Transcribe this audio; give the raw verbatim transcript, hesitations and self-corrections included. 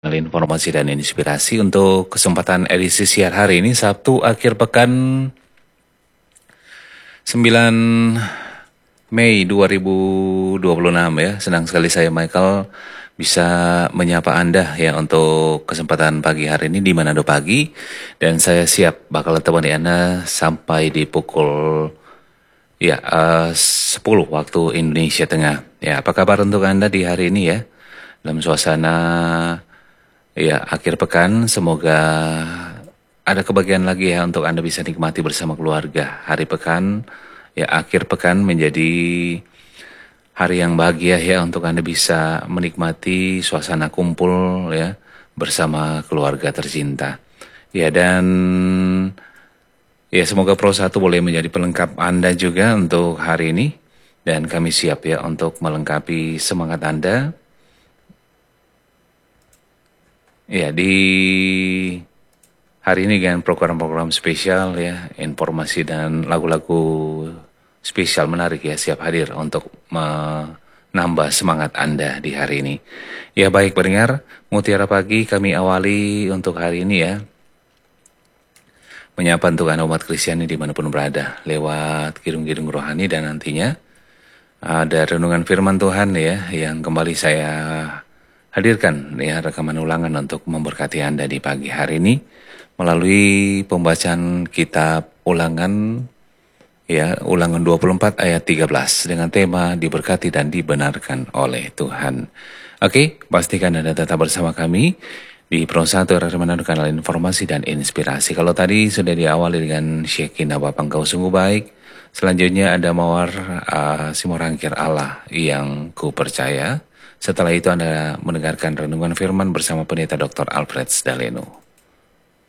Informasi dan inspirasi untuk kesempatan edisi siar hari ini Sabtu akhir pekan sembilan Mei dua ribu dua puluh enam ya. Senang sekali saya Michael bisa menyapa Anda ya untuk kesempatan pagi hari ini di Manado Pagi, dan saya siap bakal temani Anda sampai di pukul ya uh, sepuluh waktu Indonesia Tengah. Ya, apa kabar untuk Anda di hari ini ya? Dalam suasana ya akhir pekan, semoga ada kebahagiaan lagi ya untuk Anda bisa nikmati bersama keluarga. Hari pekan, ya akhir pekan menjadi hari yang bahagia ya untuk Anda bisa menikmati suasana kumpul ya bersama keluarga tercinta. Ya, dan ya semoga Pro satu boleh menjadi pelengkap Anda juga untuk hari ini. Dan kami siap ya untuk melengkapi semangat Anda. Ya, di hari ini dengan program-program spesial ya, informasi dan lagu-lagu spesial menarik ya, siap hadir untuk menambah semangat Anda di hari ini. Ya baik pendengar, Mutiara Pagi kami awali untuk hari ini ya. Menyapa untuk Anda umat Kristiani dimanapun berada, lewat kidung-kidung rohani, dan nantinya ada renungan firman Tuhan ya, yang kembali saya hadirkan ya rekaman ulangan untuk memberkati Anda di pagi hari ini melalui pembacaan kitab Ulangan ya, Ulangan dua puluh empat ayat tiga belas dengan tema diberkati dan dibenarkan oleh Tuhan. Oke, pastikan Anda tetap bersama kami di Pro satu R R Manado, kanal informasi dan inspirasi. Kalau tadi sudah diawali dengan Shekinah Bapa Engkau sungguh baik, selanjutnya ada Mawar uh, Simorangkir Allah yang ku percaya. Setelah itu Anda mendengarkan renungan firman bersama Pendeta doktor Alfred Sdaleno.